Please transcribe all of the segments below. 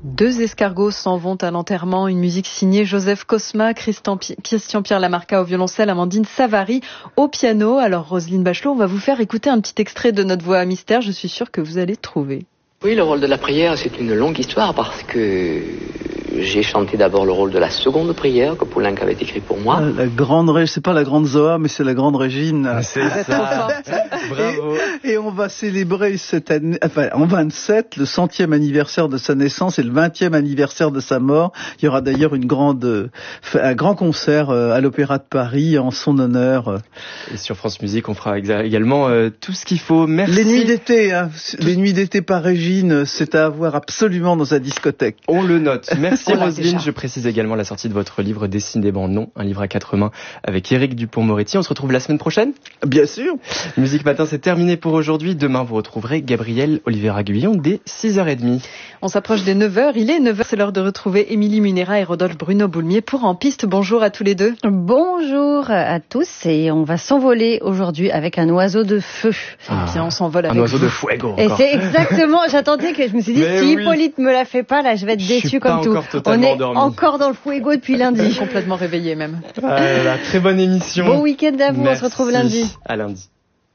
Deux escargots s'en vont à l'enterrement, une musique signée Joseph Cosma, Christian-Pierre Lamarca au violoncelle, Amandine Savary au piano. Alors Roselyne Bachelot, on va vous faire écouter un petit extrait de notre voix à mystère, je suis sûre que vous allez trouver. Oui, le rôle de la prière, c'est une longue histoire parce que j'ai chanté d'abord le rôle de la seconde prière que Poulenc avait écrit pour moi. C'est pas la grande Zoa, mais c'est la grande Régine. C'est ça. Bravo. Et on va célébrer cette année, en 27, le 100e anniversaire de sa naissance et le 20e anniversaire de sa mort. Il y aura d'ailleurs un grand concert à l'Opéra de Paris en son honneur. Et sur France Musique, on fera également tout ce qu'il faut. Merci. Les nuits d'été, les nuits d'été par Régine, c'est à avoir absolument dans sa discothèque. On le note. Merci Roselyne. Je précise également la sortie de votre livre Décidément non, un livre à 4 mains avec Éric Dupond-Moretti. On se retrouve la semaine prochaine. Bien sûr. Musique Matin, c'est terminé pour aujourd'hui. Demain, vous retrouverez Gabriel Oliveira-Guillon dès 6h30. On s'approche des 9h. Il est 9h. C'est l'heure de retrouver Émilie Munera et Rodolphe Bruno-Boulmier pour En Piste. Bonjour à tous les deux. Bonjour à tous. Et on va s'envoler aujourd'hui avec un oiseau de feu. Et bien, on s'envole avec un oiseau de fuego. Et c'est exactement, j'attendais que je me suis dit, si Hippolyte me la fait pas, là, je vais être déçue comme tout. On est encore dans le fuego depuis lundi. Complètement réveillé même. Très bonne émission. Bon week-end à vous. Merci. On se retrouve lundi. À lundi.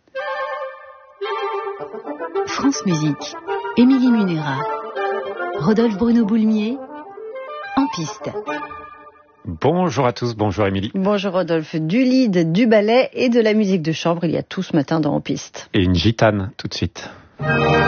France Musique, Émilie Munera, Rodolphe Bruno-Boulmier, En Piste. Bonjour à tous, bonjour Émilie. Bonjour Rodolphe, du lead, du ballet et de la musique de chambre, il y a tout ce matin dans En Piste. Et une gitane tout de suite.